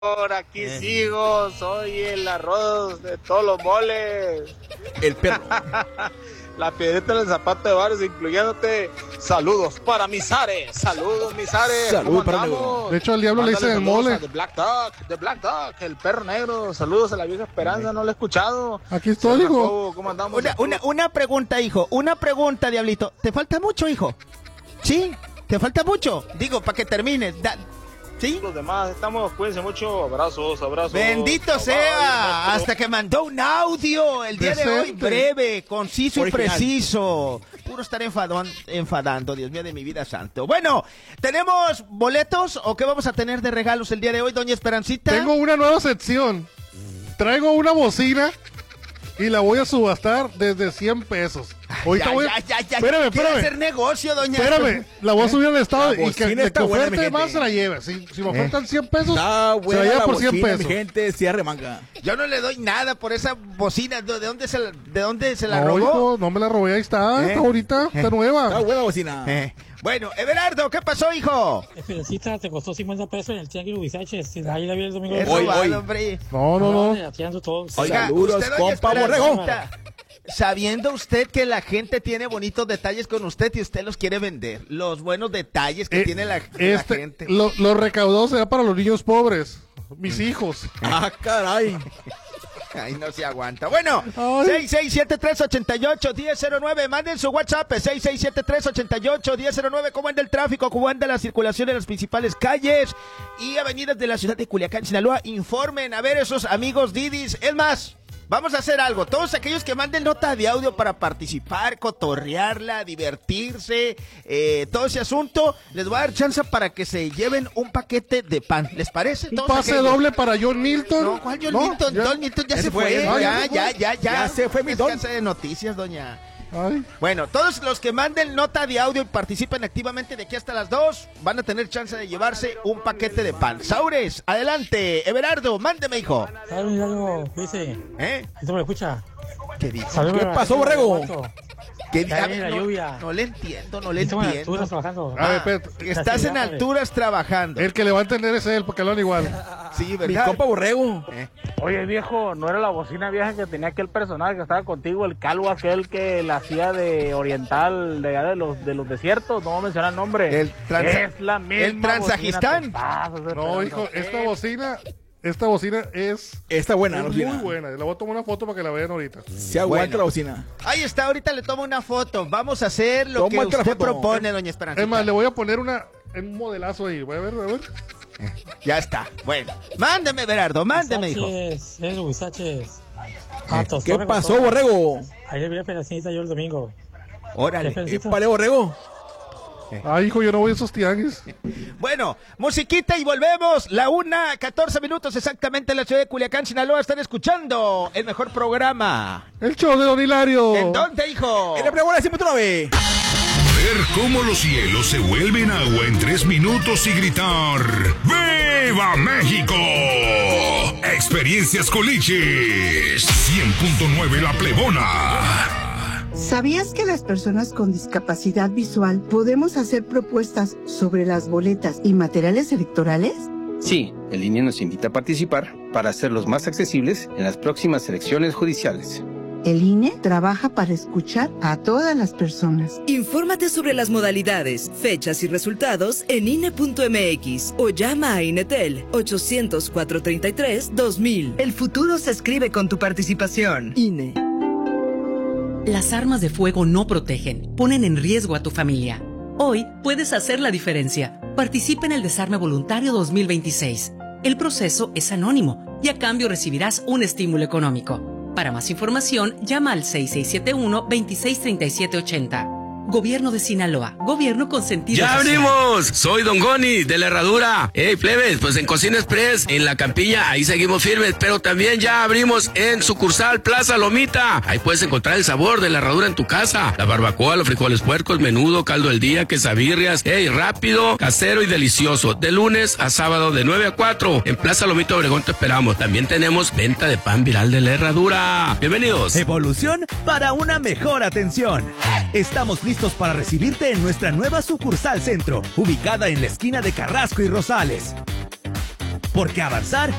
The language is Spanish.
Por aquí sigo, soy el arroz de todos los moles. El perro. La piedrita en el zapato de varios, incluyéndote. Saludos para Misares. Saludos, Misares. Saludos para Negro. De hecho, al diablo le dicen el mole. The Black Dog, el perro negro. Saludos a la vieja Esperanza, no lo he escuchado. Aquí estoy, hijo. ¿Cómo andamos? Una pregunta, hijo. Una pregunta, diablito. ¿Te falta mucho, hijo? ¿Sí? ¿Te falta mucho? Digo, para que termines. ¿Sí? Los demás estamos, cuídense mucho. Abrazos. Bendito sea, hasta que mandó un audio el día de hoy, breve, conciso y preciso. Puro estar enfadando, Dios mío de mi vida santo. Bueno, ¿tenemos boletos o qué vamos a tener de regalos el día de hoy, doña Esperancita? Tengo una nueva sección. Traigo una bocina y la voy a subastar desde 100 pesos. Ahorita ya. Espérame. Quiere hacer negocio, doña. Espérame, la voy a subir al estado La y que bocina está buena, oferte mi más gente. se la lleve. Si me ofertan 100 pesos, Está se buena la lleva la por 100 bocina, pesos. mi gente, sí arremanga. Yo no le doy nada por esa bocina. ¿De dónde se la No, robó? hijo, no me la robé, ahí está ahorita, está nueva. Está buena bocina. Bueno, Everardo, ¿qué pasó, hijo? Esperancita, te costó 50 pesos en el Tianguis Huizaches. Ahí la vi el domingo. Es Hoy. robado, hombre. No. Atiendo todo. Oiga, Saludos, usted, doña compa Borrego. Esperancita, sabiendo usted que la gente tiene bonitos detalles con usted y usted los quiere vender, los buenos detalles que tiene la gente. Lo recaudado será para los niños pobres, mis hijos. Ah, caray. Ay, no se aguanta. Bueno, Ay. 6673881009, manden su WhatsApp, 6673881009. ¿Cómo anda el tráfico? ¿Cómo anda la circulación en las principales calles y avenidas de la ciudad de Culiacán, Sinaloa? Informen, a ver, esos amigos Didis. Es más, vamos a hacer algo. Todos aquellos que manden nota de audio para participar, cotorrearla, divertirse, todo ese asunto, les voy a dar chance para que se lleven un paquete de pan. ¿Les parece? Un Todos pase aquellos. doble para John Milton. No, ¿cuál John Milton? ya. John Milton ya Ya se se fue. fue, Ya se fue Milton. Descanse de noticias, doña. Ay. Bueno, todos los que manden nota de audio y participen activamente de aquí hasta las 2 van a tener chance de llevarse un paquete de pan. Saures, adelante. Everardo, mándeme, hijo. ¿Sabes algo? ¿Qué dice? ¿Esto me lo escucha? ¿Qué dice? ¿Qué pasó, Borrego? ¿Qué Ya dice? viene la lluvia. No le entiendo. Estamos en alturas trabajando. A ver, espérate. Estás en alturas trabajando. El que le va a entender es él, porque hablan igual. Sí, Mi ¿verdad? compa Borrego. Oye, viejo, ¿no era la bocina vieja que tenía aquel personaje que estaba contigo, el calvo aquel que la hacía de oriental, de allá de los desiertos? No voy a mencionar el nombre. Es la misma. El Transajistán. No, hijo, esta bocina es Está buena la muy bocina. buena. Le voy a tomar una foto para que la vean ahorita. Se aguanta Bueno. la bocina. Ahí está, ahorita le tomo una foto. Vamos a hacer lo que Tómate la usted foto. propone, doña Esperanza. Es más, le voy a poner un modelazo ahí. Voy a ver. Ya está. Bueno, mándeme, Berardo, mándeme, hijo. Es Huizaches. ¿Qué pasó, Borrego? Ahí le vi a Esperancita yo el domingo. Órale. Épale, Borrego. Ay, hijo, yo no voy a esos tianguis. Bueno, musiquita y volvemos. La 1:14 exactamente en la ciudad de Culiacán, Sinaloa. Están escuchando el mejor programa. El show de Don Hilario. ¿En dónde, hijo? En la pregunta siempre otra vez. Ver cómo los cielos se vuelven agua en 3 minutos y gritar ¡Viva México! Experiencias Coliches 100.9 La Plebona. ¿Sabías que las personas con discapacidad visual podemos hacer propuestas sobre las boletas y materiales electorales? Sí, el INE nos invita a participar para hacerlos más accesibles en las próximas elecciones judiciales. El INE trabaja para escuchar a todas las personas. Infórmate sobre las modalidades, fechas y resultados en INE.mx o llama a INETEL 800-433-2000. El futuro se escribe con tu participación. INE. Las armas de fuego no protegen, ponen en riesgo a tu familia. Hoy puedes hacer la diferencia. Participa en el Desarme Voluntario 2026. El proceso es anónimo y a cambio recibirás un estímulo económico. Para más información, llama al 6671-263780. Gobierno de Sinaloa, gobierno con sentido ¡Ya social. abrimos! Soy Don Goni, de la Herradura. Hey, plebes, pues en Cocina Express, en La Campilla, ahí seguimos firmes, pero también ya abrimos en sucursal Plaza Lomita. Ahí puedes encontrar el sabor de la herradura en tu casa. La barbacoa, los frijoles puercos, menudo, caldo del día, quesabirrias. Hey, rápido, casero y delicioso. De lunes a sábado, de 9 a 4. En Plaza Lomita Obregón te esperamos. También tenemos venta de pan viral de la Herradura. Bienvenidos. Evolución para una mejor atención. Estamos listos para recibirte en nuestra nueva sucursal centro, ubicada en la esquina de Carrasco y Rosales. porque avanzar